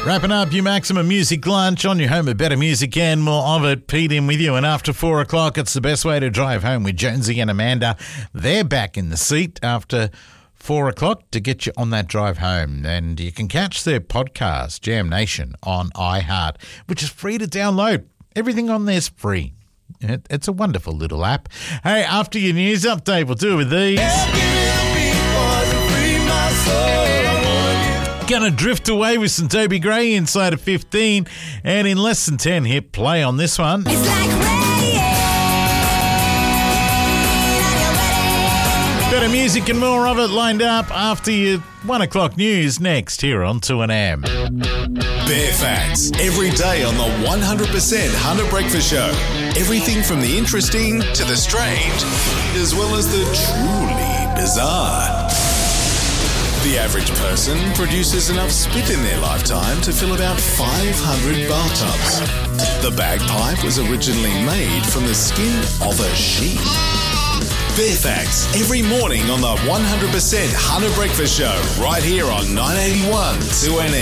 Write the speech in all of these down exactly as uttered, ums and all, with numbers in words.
Wrapping up your Maximum Music Lunch on your home of better music and more of it. Pete in with you, and after four o'clock, it's the best way to drive home with Jonesy and Amanda. They're back in the seat after four o'clock to get you on that drive home. And you can catch their podcast, Jam Nation, on iHeart, which is free to download. Everything on there's free. It, it's a wonderful little app. Hey, after your news update, we'll do it with these. Gonna drift away with some Toby Gray inside of fifteen, and in less than ten, hit play on this one. It's like rain. Better music and more of it lined up after your one o'clock news next here on two N M. Bare Facts, every day on the one hundred percent Hunter Breakfast Show. Everything from the interesting to the strange, as well as the truly bizarre. The average person produces enough spit in their lifetime to fill about five hundred bathtubs. The bagpipe was originally made from the skin of a sheep. Bare Facts, every morning on the one hundred percent Hunter Breakfast Show, right here on nine eighty-one two N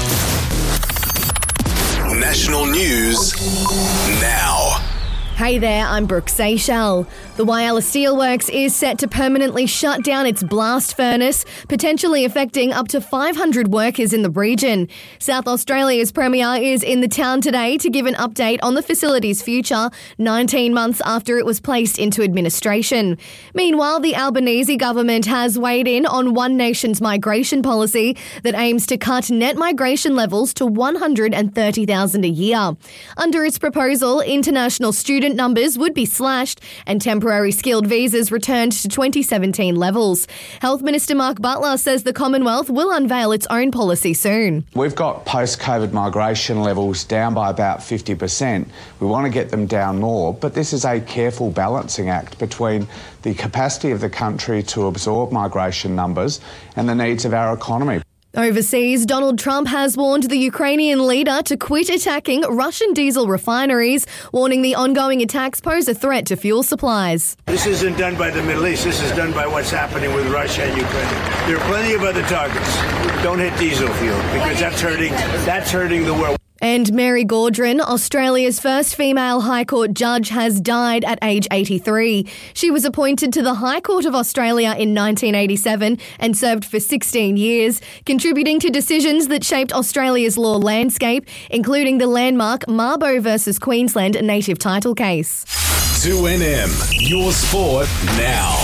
M. National news now. Hey there, I'm Brooke Seychelles. The Whyalla Steelworks is set to permanently shut down its blast furnace, potentially affecting up to five hundred workers in the region. South Australia's Premier is in the town today to give an update on the facility's future, nineteen months after it was placed into administration. Meanwhile, the Albanese government has weighed in on One Nation's migration policy that aims to cut net migration levels to one hundred thirty thousand a year. Under its proposal, international student numbers would be slashed and temporary skilled visas returned to twenty seventeen levels. Health Minister Mark Butler says the Commonwealth will unveil its own policy soon. We've got post-COVID migration levels down by about fifty percent. We want to get them down more, but this is a careful balancing act between the capacity of the country to absorb migration numbers and the needs of our economy. Overseas, Donald Trump has warned the Ukrainian leader to quit attacking Russian diesel refineries, warning the ongoing attacks pose a threat to fuel supplies. This isn't done by the Middle East. This is done by what's happening with Russia and Ukraine. There are plenty of other targets. Don't hit diesel fuel because that's hurting, that's hurting the world. And Mary Gaudron, Australia's first female High Court judge, has died at age eighty-three. She was appointed to the High Court of Australia in nineteen eighty-seven and served for sixteen years, contributing to decisions that shaped Australia's law landscape, including the landmark Mabo versus Queensland native title case. two N M, your sport now.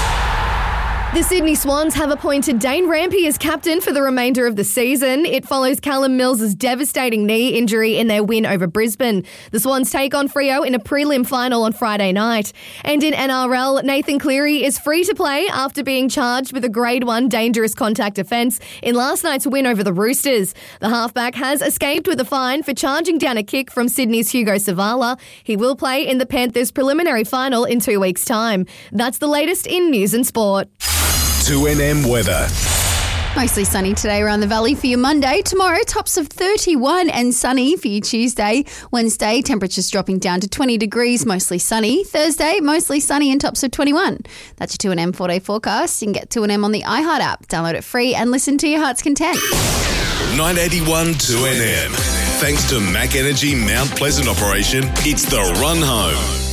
The Sydney Swans have appointed Dane Rampy as captain for the remainder of the season. It follows Callum Mills' devastating knee injury in their win over Brisbane. The Swans take on Freo in a prelim final on Friday night. And in N R L, Nathan Cleary is free to play after being charged with a Grade one dangerous contact offence in last night's win over the Roosters. The halfback has escaped with a fine for charging down a kick from Sydney's Hugo Savala. He will play in the Panthers' preliminary final in two weeks' time. That's the latest in news and sport. two N M weather. Mostly sunny today around the valley for your Monday. Tomorrow, tops of thirty-one and sunny for your Tuesday. Wednesday, temperatures dropping down to twenty degrees, mostly sunny. Thursday, mostly sunny and tops of twenty-one. That's your two N M four-day forecast. You can get two N M on the iHeart app. Download it free and listen to your heart's content. nine eighty-one two N M. Thanks to Mac Energy Mount Pleasant operation, it's the run home.